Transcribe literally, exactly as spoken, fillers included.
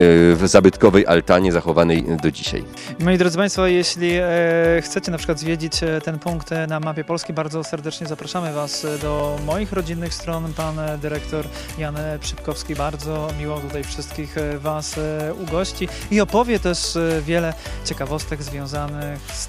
w zabytkowej altanie zachowanej do dzisiaj. Moi drodzy Państwo, jeśli e, chcecie na przykład zwiedzić e, ten punkt e, na mapie Polski, bardzo serdecznie zapraszamy Was e, do moich rodzinnych stron. Pan e, dyrektor Jan Przypkowski bardzo miło tutaj wszystkich e, Was e, ugości i opowie też e, wiele ciekawostek związanych z